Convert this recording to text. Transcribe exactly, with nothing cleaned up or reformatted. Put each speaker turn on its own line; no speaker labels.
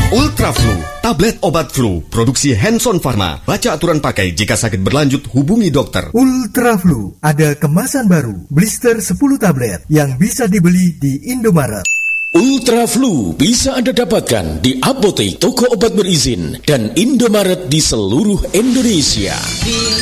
Ultra Flu, tablet obat flu, produksi Hanson Pharma. Baca aturan pakai, jika sakit berlanjut hubungi dokter.
Ultra Flu, ada kemasan baru, blister sepuluh tablet yang bisa dibeli di Indomaret.
Ultra Flu bisa Anda dapatkan di apotek, toko obat berizin, dan Indomaret di seluruh Indonesia.